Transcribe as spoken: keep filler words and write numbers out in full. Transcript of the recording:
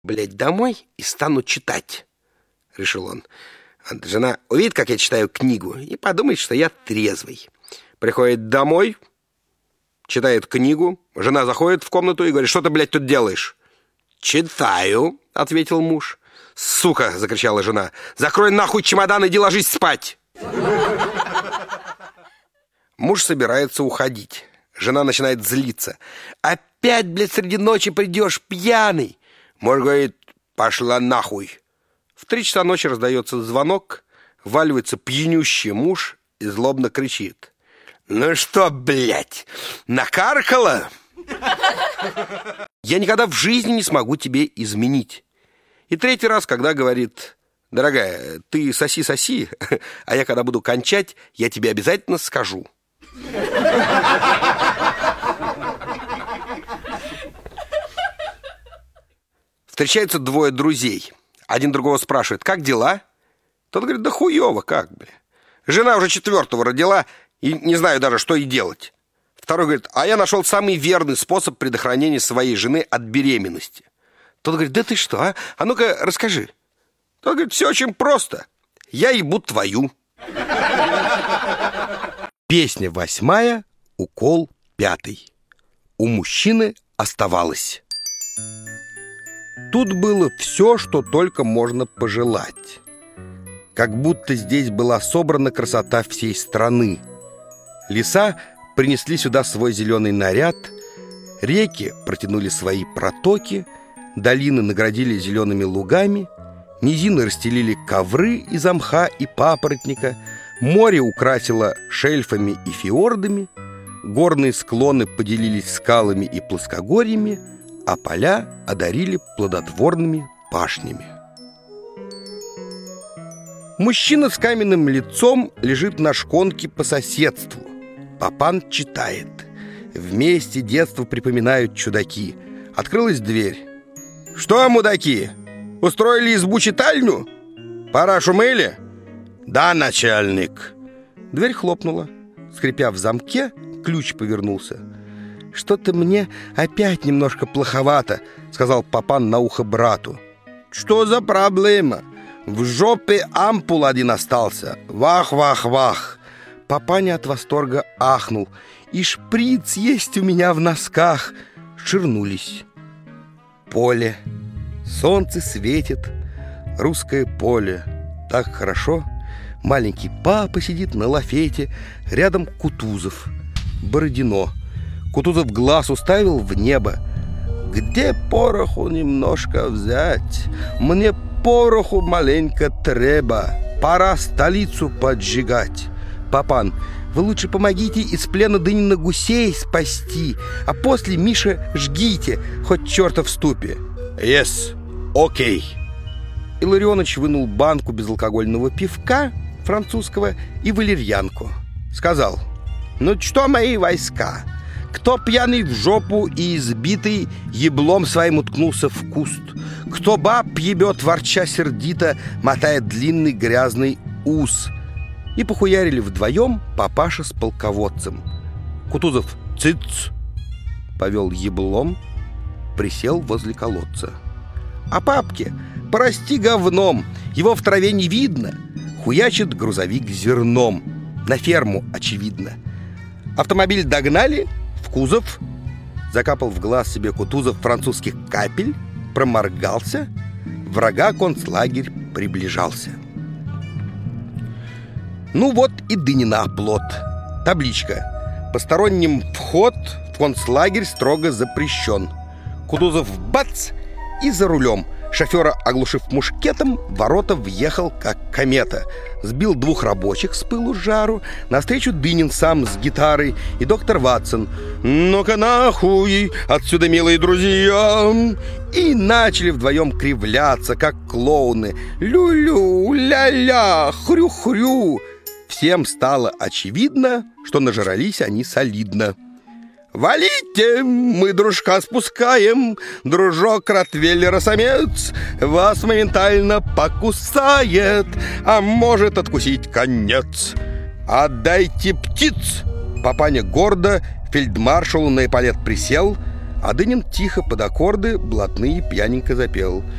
блядь, домой и стану читать, решил он. Жена увидит, как я читаю книгу, и подумает, что я трезвый. Приходит домой, читает книгу, жена заходит в комнату и говорит: что ты, блядь, тут делаешь? Читаю, ответил муж. Сука, закричала жена, закрой нахуй чемодан, иди ложись спать. Муж собирается уходить. Жена начинает злиться. Опять, блядь, среди ночи придешь пьяный. Муж говорит: пошла нахуй. В три часа ночи раздается звонок, валивается пьянющий муж и злобно кричит: ну что, блядь, накаркала? Я никогда в жизни не смогу тебе изменить. И третий раз, когда говорит: дорогая, ты соси-соси, а я когда буду кончать, я тебе обязательно скажу. Встречаются двое друзей. Один другого спрашивает: как дела? Тот говорит: да хуёво, как, бля. Жена уже четвертого родила, и не знаю даже, что ей делать. Второй говорит: а я нашел самый верный способ предохранения своей жены от беременности. Тот говорит: да ты что, а? А ну-ка расскажи. Тот говорит: все очень просто. Я ебу твою. Песня восьмая, укол пятый. У мужчины оставалось. Тут было все, что только можно пожелать. Как будто здесь была собрана красота всей страны. Леса принесли сюда свой зеленый наряд, реки протянули свои протоки, долины наградили зелеными лугами, низины расстелили ковры из мха и папоротника, море украсило шельфами и фиордами, горные склоны поделились скалами и плоскогорьями, а поля одарили плодотворными пашнями. Мужчина с каменным лицом лежит на шконке по соседству. Папан читает. Вместе детство припоминают чудаки. Открылась дверь. Что, мудаки, устроили избу-читальню? Пора шумели? Да, начальник. Дверь хлопнула. Скрипя в замке, ключ повернулся. Что-то мне опять немножко плоховато, сказал папан на ухо брату. Что за проблема? В жопе ампул один остался. Вах-вах-вах. Папаня от восторга ахнул. И шприц есть у меня в носках. Ширнулись. Поле. Солнце светит. Русское поле. Так хорошо. Маленький папа сидит на лафете. Рядом Кутузов. Бородино. Кутузов глаз уставил в небо. Где пороху немножко взять? Мне пороху маленько треба. Пора столицу поджигать. Папан: вы лучше помогите из плена Дынина гусей спасти, а после, Миша, жгите, хоть черта в ступе. Yes, окей. Okay. Илларионыч вынул банку безалкогольного пивка французского и валерьянку. Сказал: ну что мои войска? Кто пьяный в жопу и избитый, еблом своим уткнулся в куст. Кто баб ебет, ворча сердито, мотает длинный грязный ус. И похуярили вдвоем папаша с полководцем. Кутузов цыц повел еблом, присел возле колодца. А папке: прости говном, его в траве не видно. Хуячит грузовик зерном. На ферму, очевидно. Автомобиль догнали, в кузов. Закапал в глаз себе Кутузов французских капель, проморгался. Врага концлагерь приближался. Ну вот и Дынина оплот. Табличка: посторонним вход в концлагерь строго запрещен. Кутузов бац и за рулем. Шофера, оглушив мушкетом, в ворота въехал как комета. Сбил двух рабочих с пылу с жару. Навстречу Дынин сам с гитарой и доктор Ватсон. Ну-ка нахуй отсюда, милые друзья. И начали вдвоем кривляться, как клоуны. Лю-лю, ля-ля, хрю-хрю. Всем стало очевидно, что нажрались они солидно. «Валите, мы дружка спускаем, дружок ротвейлера-самец вас моментально покусает, а может откусить конец. Отдайте птиц!» Папаня гордо фельдмаршалу на эполет присел, А Дынин тихо под аккорды блатные пьяненько запел: